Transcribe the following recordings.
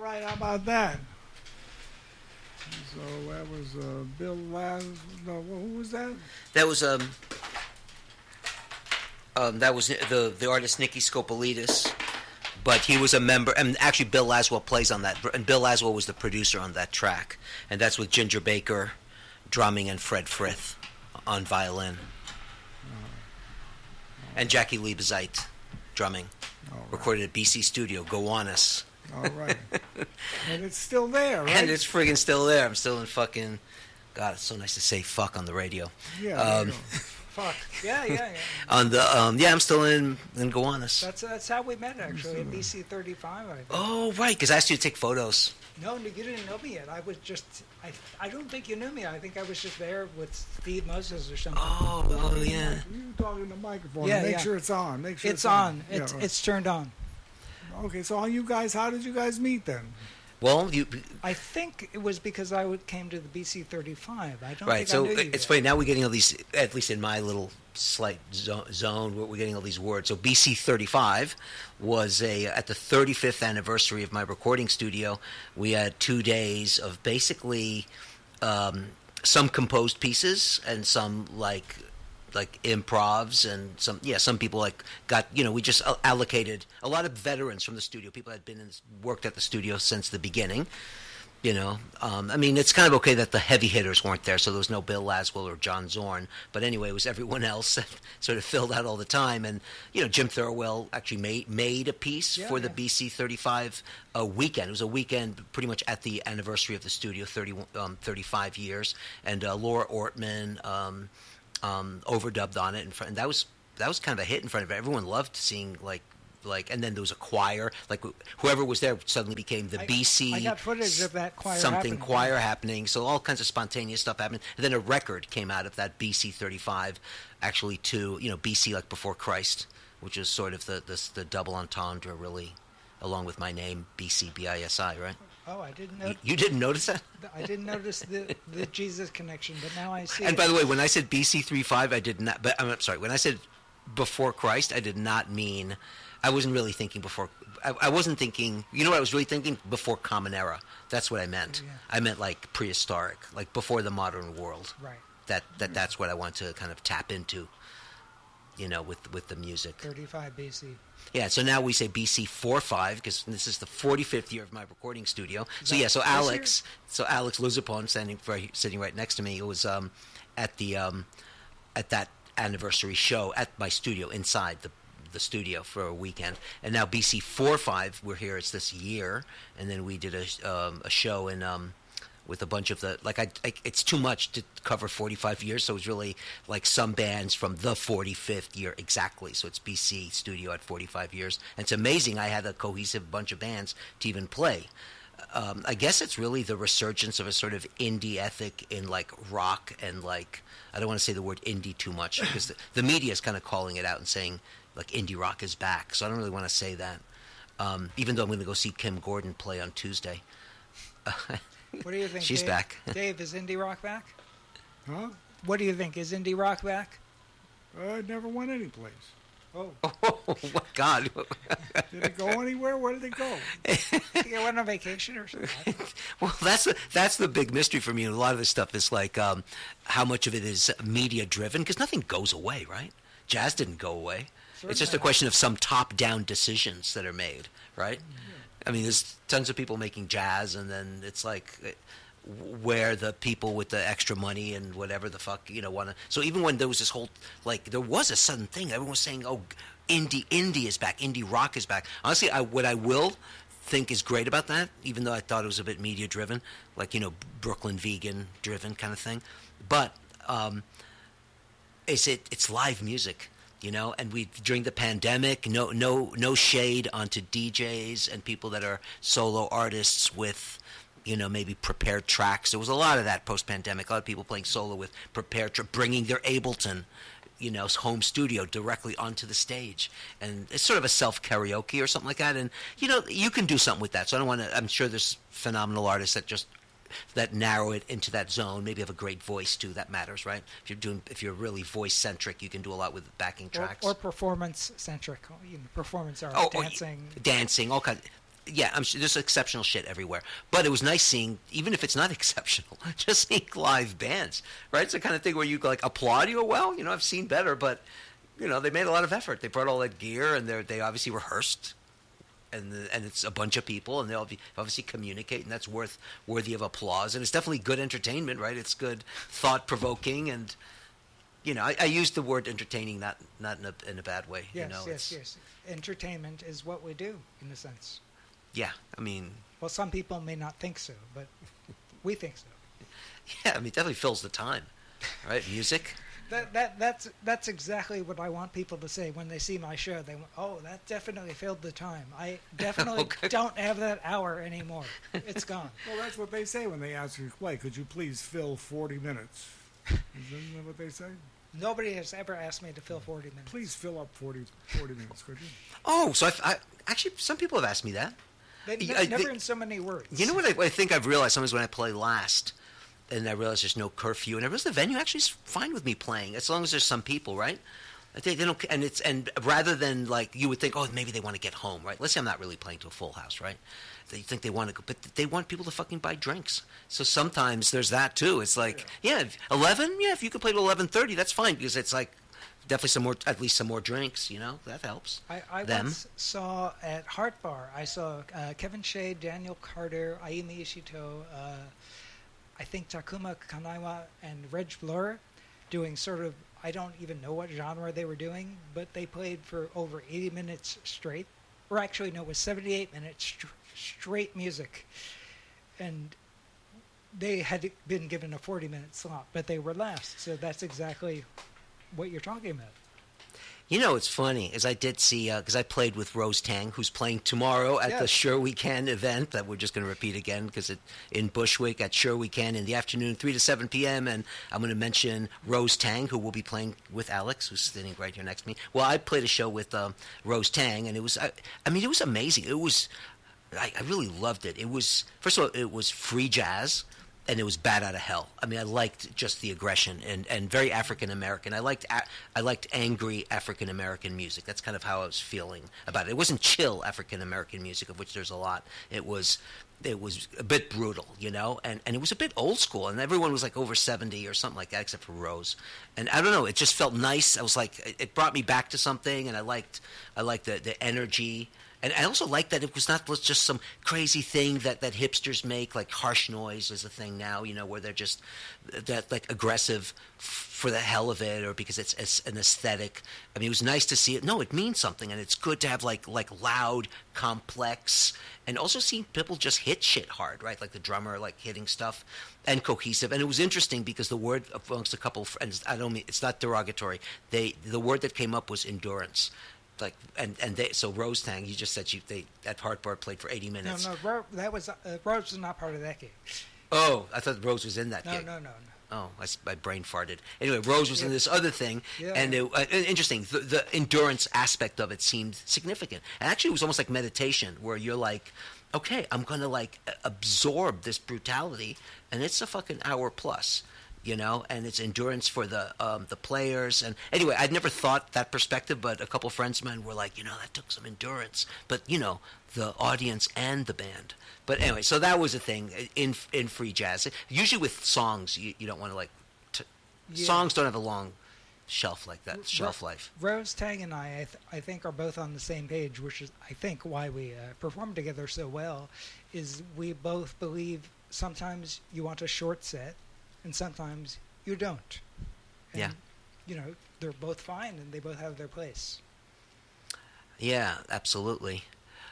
right, how about that? So that was Bill Laz. No, who was that? That was the artist Nicky Scopolidis, but he was a member, and actually Bill Laswell plays on that, and Bill Laswell was the producer on that track, and that's with Ginger Baker drumming and Fred Frith on violin, and Jackie Liebezeit drumming, recorded at BC Studio, Gowanus. All right. And it's still there, right? And it's friggin' still there. I'm still in fucking... God, it's so nice to say fuck on the radio. Yeah, fuck. Yeah. On the I'm still in Gowanus. That's how we met, actually, at BC 35, I think. Oh, right, because I asked you to take photos. No, you didn't know me yet. I was just... I don't think you knew me. I think I was just there with Steve Moses or something. Oh, yeah. You talking to the microphone. Yeah, Make sure it's on. Make sure it's on. Yeah, It's turned on. Okay, so how did you guys meet then? Well, I think it was because I came to the BC 35. I don't right, think so I knew you it's yet. funny, now we're getting all these, at least in my little slight zone, we're getting all these words. So BC 35 was at the 35th anniversary of my recording studio, we had 2 days of basically some composed pieces and some like improvs, and some people we just allocated a lot of veterans from the studio, people that had worked at the studio since the beginning. I mean, it's kind of okay that the heavy hitters weren't there, so there was no Bill Laswell or John Zorn, but anyway, it was everyone else that sort of filled out all the time. And Jim Thirlwell actually made a piece for the BC 35 weekend. It was a weekend pretty much at the anniversary of the studio, 35 years, and Laura Ortman overdubbed on it, and that was kind of a hit in front of it. Everyone loved seeing and then there was a choir, whoever was there suddenly became the BC. I got footage of that choir happening. So all kinds of spontaneous stuff happened, and then a record came out of that BC 35, actually to BC like before Christ, which is sort of the double entendre, really, along with my name BC BISI, right? Oh, I didn't know. You didn't notice that? I didn't notice the Jesus connection, but now I see. And by the way, when I said BC 35, I did not. But I'm sorry. When I said before Christ, I did not mean. I wasn't really thinking before. I wasn't thinking. You know what I was really thinking? Before Common Era. That's what I meant. Yeah. I meant like prehistoric, like before the modern world. Right. That's what I want to kind of tap into. With the music. 35 BC. Yeah, so now we say BC 45 because this is the 45th year of my recording studio. So Alex Luzapon sitting right next to me, was at that anniversary show at my studio inside the studio for a weekend. And now BC 45, we're here. It's this year, and then we did a show in with a bunch of it's too much to cover 45 years, so it's really like some bands from the 45th year exactly. So it's BC Studio at 45 years. And it's amazing I had a cohesive bunch of bands to even play. I guess it's really the resurgence of a sort of indie ethic in rock and I don't want to say the word indie too much because the media is kind of calling it out and saying indie rock is back. So I don't really want to say that. Even though I'm going to go see Kim Gordon play on Tuesday. What do you think? She's Dave? back. Dave, is indie rock back? Huh? What do you think? Is indie rock back? It never went anyplace. Oh. Oh, my God. Did it go anywhere? Where did it go? You went on vacation or something? Well, that's the big mystery for me. A lot of this stuff is how much of it is media-driven, because nothing goes away, right? Jazz didn't go away. Certainly. It's just a question of some top-down decisions that are made, right? Mm-hmm. I mean, there's tons of people making jazz, and then it's where the people with the extra money and whatever the fuck, want to... So even when there was this whole... there was a sudden thing. Everyone was saying, oh, indie is back. Indie rock is back. Honestly, what I will think is great about that, even though I thought it was a bit media-driven, Brooklyn vegan-driven kind of thing, but it's live music. And during the pandemic, no shade onto DJs and people that are solo artists with, maybe prepared tracks. There was a lot of that post-pandemic. A lot of people playing solo with prepared bringing their Ableton, home studio directly onto the stage. And it's sort of a self-karaoke or something like that. And, you can do something with that. So I don't want to – I'm sure there's phenomenal artists that narrow it into that zone. Maybe have a great voice too. That matters, right? If you're really voice centric, you can do a lot with backing tracks or performance centric. Performance art, dancing, all kinds. yeah, I'm sure there's exceptional shit everywhere. But it was nice seeing, even if it's not exceptional, just seeing live bands, right? It's the kind of thing where you like applaud. You go, well, I've seen better, but they made a lot of effort. They brought all that gear, and they obviously rehearsed, and it's a bunch of people, and they obviously communicate, and that's worthy of applause. And it's definitely good entertainment, right? It's good, thought provoking, and I use the word entertaining, not in a bad way. Yes. Entertainment is what we do, in a sense. Yeah, I mean. Well, some people may not think so, but we think so. Yeah, I mean, it definitely fills the time, right? Music. That's exactly what I want people to say when they see my show. They went, "Oh, that definitely filled the time. I definitely don't have that hour anymore. It's gone." Well, that's what they say when they ask you to play. Could you please fill 40 minutes? Isn't that what they say? Nobody has ever asked me to fill 40 minutes. Please fill up 40 minutes, could you? Oh, so I actually, some people have asked me that. Never in so many words. You know what I think I've realized sometimes when I play last, and I realize there's no curfew, and I realize the venue actually is fine with me playing as long as there's some people, right? They don't, and rather than like you would think, oh, maybe they want to get home, right? Let's say I'm not really playing to a full house, right? They think they want to go, but they want people to fucking buy drinks. So sometimes there's that too. It's like, 11, if you could play to 11:30, that's fine because it's like definitely at least some more drinks. That helps. I once saw at Heart Bar. I saw Kevin Shade, Daniel Carter, Ayumi Ishito, I think Takuma Kanaiwa, and Reg Blur doing sort of, I don't even know what genre they were doing, but they played for over 80 minutes straight. Or actually, no, it was 78 minutes straight music. And they had been given a 40-minute slot, but they were last. So that's exactly what you're talking about. It's funny, is I did see, because I played with Rose Tang, who's playing tomorrow at the Sure We Can event that we're just going to repeat again because in Bushwick at Sure We Can in the afternoon, 3 to 7 p.m. And I'm going to mention Rose Tang, who will be playing with Alex, who's sitting right here next to me. Well, I played a show with Rose Tang, and it was, I mean, it was amazing. It was, I really loved it. It was, first of all, it was free jazz. And it was bat out of hell. I mean, I liked just the aggression and very African American. I liked angry African American music. That's kind of how I was feeling about it. It wasn't chill African American music, of which there's a lot. It was a bit brutal, and it was a bit old school. And everyone was like over 70 or something like that, except for Rose. And I don't know, it just felt nice. I was like, it brought me back to something, and I liked the energy. And I also like that it was not just some crazy thing that hipsters make, like harsh noise is a thing now, where they're just that like aggressive for the hell of it or because it's an aesthetic. I mean, it was nice to see it. No, it means something, and it's good to have like loud, complex, and also seeing people just hit shit hard, right? Like the drummer like hitting stuff and cohesive. And it was interesting because the word amongst a couple of friends, I don't mean it's not derogatory. The word that came up was endurance. Like so Rose Tang, you just said at Heart Bar played for 80 minutes. No, that was Rose was not part of that gig. Oh, I thought Rose was in that gig. No. Oh, my brain farted. Anyway, Rose was in this other thing, and interesting. The endurance aspect of it seemed significant, and actually, it was almost like meditation, where you're like, okay, I'm gonna like absorb this brutality, and it's a fucking hour plus. And it's endurance for the players. And anyway, I'd never thought that perspective, but a couple of friends of mine were like, that took some endurance. But, the audience and the band. But anyway, so that was a thing in free jazz. Usually with songs, you don't want to like... Songs don't have a long shelf like that, shelf life. Rose Tang and I think, are both on the same page, which is, I think, why we perform together so well, is we both believe sometimes you want a short set, and sometimes you don't. And, they're both fine, and they both have their place. Yeah, absolutely.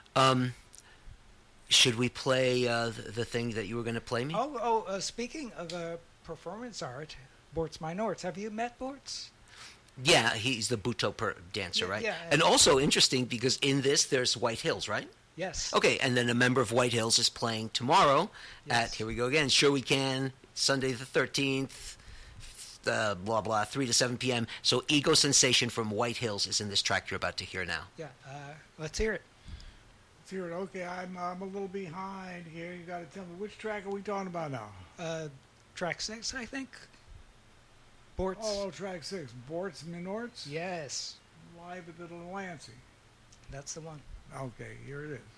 Should we play the thing that you were going to play me? Speaking of performance art, Bortz Minorts. Have you met Bortz? Yeah, he's the Buto dancer, right? Yeah. And also interesting because in this there's White Hills, right? Yes. Okay, and then a member of White Hills is playing tomorrow Yes. at, here we go again, Sure We Can, Sunday the 13th, blah, blah, 3 to 7 p.m. So Ego Sensation from White Hills is in this track you're about to hear now. Yeah, let's hear it. Let's hear it. Okay, I'm a little behind here. You got to tell me, which track are we talking about now? Track 6, I think. Bortz. Oh, track 6. Bortz Minorts? Yes. Live at the Delancey. That's the one. Okay, here it is.